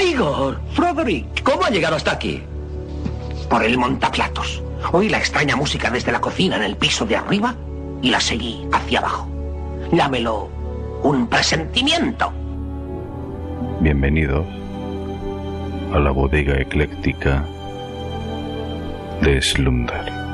Igor. Frederick. ¿Cómo ha llegado hasta aquí? Por el montaplatos. Oí la extraña música desde la cocina en el piso de arriba y la seguí hacia abajo. Llámelo un presentimiento. Bienvenidos a la bodega ecléctica de Slumdar.